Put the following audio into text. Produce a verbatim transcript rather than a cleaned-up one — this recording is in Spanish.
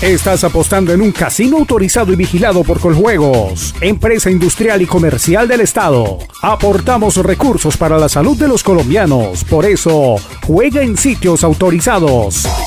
Estás apostando en un casino autorizado y vigilado por Coljuegos, empresa industrial y comercial del Estado. Aportamos recursos para la salud de los colombianos. Por eso, juega en sitios autorizados.